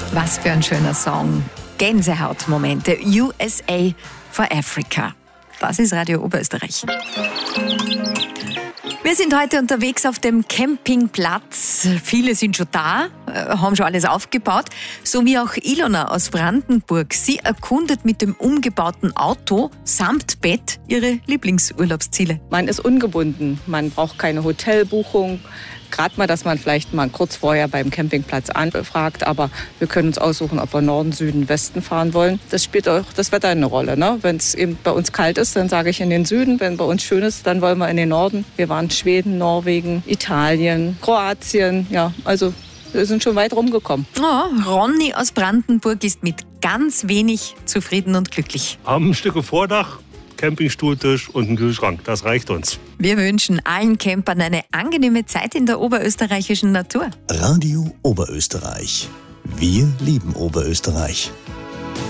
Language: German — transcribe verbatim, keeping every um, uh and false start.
Was für ein schöner Song. Gänsehautmomente. U S A for Africa. Das ist Radio Oberösterreich. Wir sind heute unterwegs auf dem Campingplatz. Viele sind schon da, haben schon alles aufgebaut. So wie auch Ilona aus Brandenburg. Sie erkundet mit dem umgebauten Auto samt Bett ihre Lieblingsurlaubsziele. Man ist ungebunden. Man braucht keine Hotelbuchung. Gerade mal, dass man vielleicht mal kurz vorher beim Campingplatz anfragt, aber wir können uns aussuchen, ob wir Norden, Süden, Westen fahren wollen. Das spielt auch das Wetter eine Rolle. Ne? Wenn es eben bei uns kalt ist, dann sage ich in den Süden. Wenn bei uns schön ist, dann wollen wir in den Norden. Wir waren Schweden, Norwegen, Italien, Kroatien. Ja, also wir sind schon weit rumgekommen. Oh, Ronny aus Brandenburg ist mit ganz wenig zufrieden und glücklich. Haben ein Stück Vordach, Campingstuhltisch und einen Kühlschrank. Das reicht uns. Wir wünschen allen Campern eine angenehme Zeit in der oberösterreichischen Natur. Radio Oberösterreich. Wir lieben Oberösterreich.